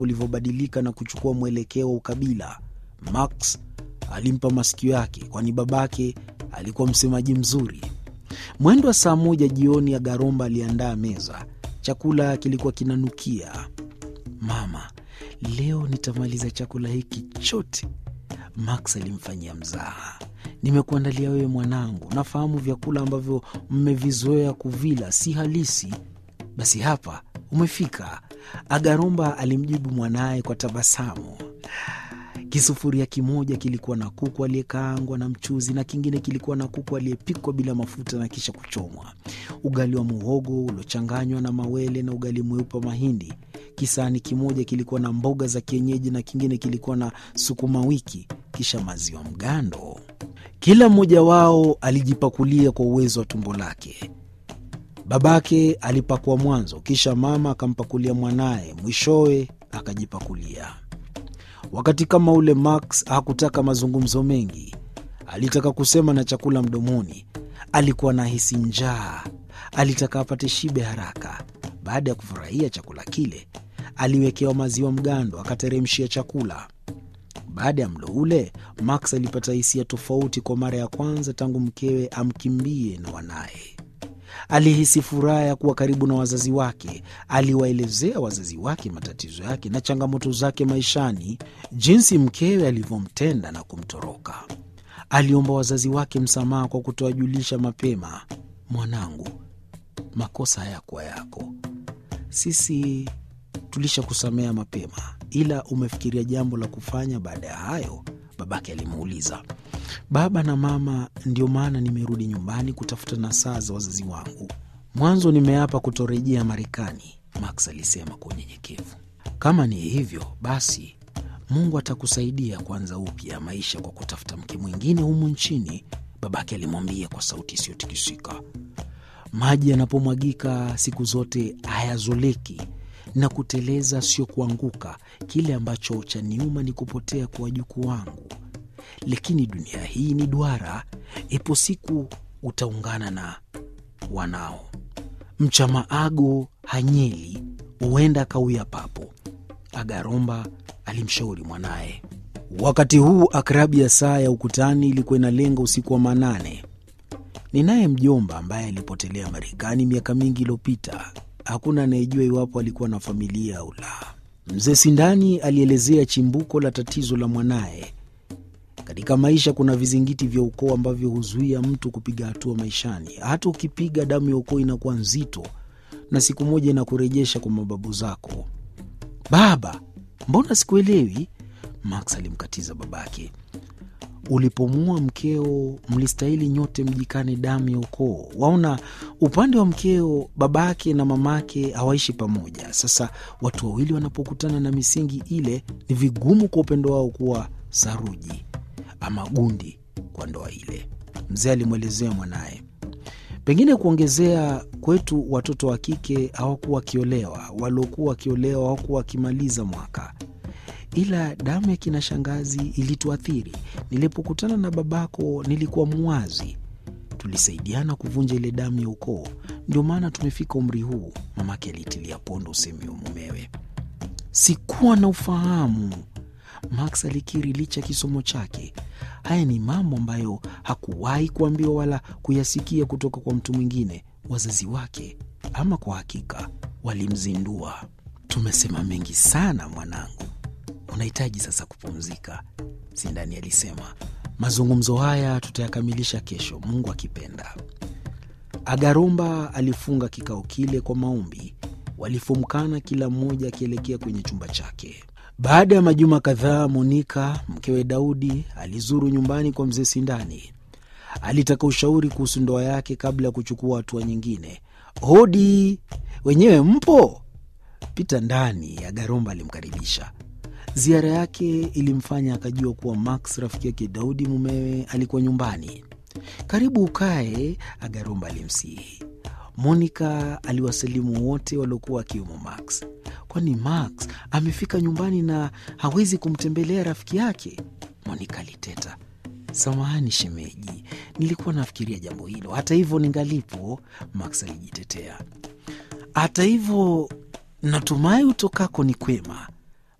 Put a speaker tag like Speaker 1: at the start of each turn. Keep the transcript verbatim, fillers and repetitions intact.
Speaker 1: ulivyobadilika na kuchukua mwelekeo wa ukabila. Max alimpa masikio yake, kwani babake alikuwa msemaji mzuri. Mwendo wa saa moja jioni, Agaromba aliandaa meza. Chakula kilikuwa kinanukia. "Mama, leo nitamaliza chakula hiki chote." Max alimfanyia mzaha. "Nimekuandalia wewe mwanangu. Nafahamu vyakula ambavyo mmevizoea kuvila si halisi. Basi hapa umefika." Agaromba alimjibu mwanaye kwa tabasamu. Kisufuria kimoja kilikuwa na kuku aliyekaangwa na mchuzi, na kingine kilikuwa na kuku aliyepikwa bila mafuta na kisha kuchomwa. Ugali wa muhogo uliochanganywa na mawele na ugali mweupe wa mahindi. Kisahani kimoja kilikuwa na mboga za kienyeji na kingine kilikuwa na sukuma wiki, kisha maziwa mgando. Kila mmoja wao alijipakulia kwa uwezo wa tumbo lake. Babake alipakua mwanzo, kisha mama akampakulia mwanaye, mwishowe akajipakulia. Wakati kama ule, Max hakutaka mazungumzo mengi. Alitaka kusema na chakula mdomoni. Alikuwa na hisi njaa. Alitaka apate shibe haraka. Baada ya kufurahia chakula kile, aliwekewa maziwa mgando, akateremshia chakula. Baada ya mlo ule, Max alipata hisia tofauti kwa mara ya kwanza tangu mkewe amkimbie na wanaye. Alihisi furaha ya kuwa karibu na wazazi wake. Aliwaelezea wazazi wake matatizo yake na changamoto zake maishani, jinsi mkewe alivyomtenda na kumtoroka. Aliomba wazazi wake msamaha kwa kutowajulisha mapema. "Mwanangu, makosa hayakuwa yako. Sisi tulishakusamea mapema, ila umefikiria jambo la kufanya baada ya hayo?" babake alimuuliza. "Baba na mama, ndio maana nimerudi nyumbani kutafuta nasaha za wazazi wangu. Mwanzo nimeapa kutorejea Marekani," Max alisema kwa unyenyekevu. "Kama ni hivyo, basi Mungu atakusaidia kuanza upya maisha kwa kutafuta mke mwingine humu nchini," babake alimwambia kwa sauti isiyotikisika. "Maji yanapomwagika siku zote hayazoleki, na kuteleza sio kuanguka. Kile ambacho cha niuma ni kupotea kwa wajukuu wangu. Lakini dunia hii ni duara, ipo siku utaungana na wanao. Mchamaago hanyeli, huenda kauya papo," Agaromba alimshauri mwanaye. Wakati huu akrabi ya saa ya ukutani ilikuwa inalenga usiku wa manane. "Ninaye mjomba ambaye alipotelea Marekani miaka mingi iliyopita. Hakuna anayejua iwapo alikuwa na familia au la." Mzee Sindani alielezea chimbuko la tatizo la mwanaye. Katika maisha kuna vizingiti vya ukoo ambavyo huzuia mtu kupiga hatua maishani. Hata ukipiga, damu ya ukoo inakuwa nzito na siku moja inakurejesha kwa mababu zako. "Baba, mbona sikuelewi?" Max alimkatiza babake. "Ulipomua mkeo, mlistahili nyote mjikane damu ya ukoo. Waona, upande wa mkeo, babake na mamake hawaishi pamoja. Sasa watu wawili wanapokutana na misingi ile, ni vigumu kwa upendo wao kuwa saruji ama gundi kwa ndoa ile," mzee alimwelezea mwanaye. "Pengine kuongezea, kwetu watoto wa kike hawakuwa wakiolewa, waliokuwa wakiolewa hawakuwa wakimaliza mwaka. Ila damu ya kina shangazi ilituathiri. Nilipokutana na babako nilikuwa muwazi. Tulisaidiana kuvunja ile damu ya ukoo. Ndio maana tumefika umri huu," mamake alitilia pondo usemi wa mumewe. "Sikuwa na ufahamu," Max alikiri licha kisomo chake. Haya ni mambo ambayo hakuwahi kuambiwa wala kuyasikia kutoka kwa mtu mwingine. Wazazi wake, ama kwa hakika, walimzindua. "Tumesema mengi sana mwanangu, unahitaji sasa kupumzika," Sindani alisema. "Mazungumzo haya tutayakamilisha kesho, Mungu akipenda." Agaromba alifunga kikao kile kwa maombi. Walifumkana, kila mmoja akielekea kwenye chumba chake. Baada ya majuma kadhaa, Monika, mkewe Daudi, alizuru nyumbani kwa mzee Sindani. Alitaka ushauri kuhusu ndoa yake kabla ya kuchukua hatua nyingine. "Hodi, wenyewe mpo?" "Pita ndani," Agaromba alimkaribisha. Ziara yake ilimfanya akajua kuwa Max, rafiki yake Daudi mumewe, alikuwa nyumbani. "Karibu ukae," Agaromba alimsihi. Monika aliwasalimu wote waliokuwa akiwemo Max. "Kwani Max amefika nyumbani na hawezi kumtembelea rafiki yake?" Monika aliteta. "Samahani shemeji, nilikuwa nafikiria jambo hilo. Hata hivyo ningalipo," Max alijitetea. "Hata hivyo natumai utokako ni kwema."